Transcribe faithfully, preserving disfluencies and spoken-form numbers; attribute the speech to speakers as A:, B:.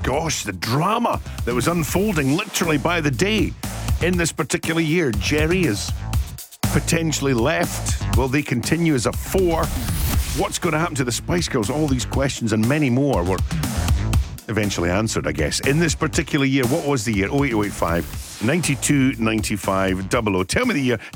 A: gosh, the drama that was unfolding literally by the day in this particular year. Jerry is potentially left. Will they continue as a four? What's going to happen to the Spice Girls? All these questions and many more were eventually answered, I guess. In this particular year, what was the year? oh eight oh eight five, nine two nine five, double oh. Tell me the year.